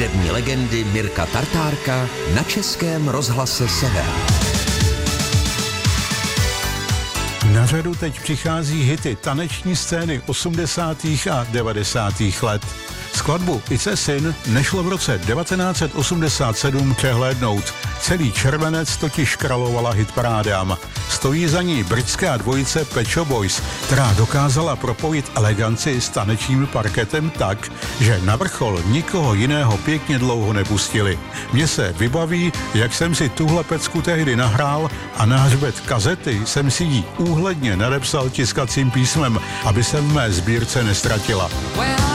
hudební legendy Mirka Tartárka na Českém rozhlase Sever. Na řadu teď přichází hity taneční scény 80. a 90. let. Skladbu It's a Sin nešlo v roce 1987 přehlédnout. Celý červenec totiž královala hitparádám. Stojí za ní britská dvojice Pet Shop Boys, která dokázala propojit eleganci s tanečním parketem tak, že na vrchol nikoho jiného pěkně dlouho nepustili. Mně se vybaví, jak jsem si tuhle pecku tehdy nahrál a na hřbet kazety jsem si ji úhledně nadepsal tiskacím písmem, aby se v mé sbírce nestratila.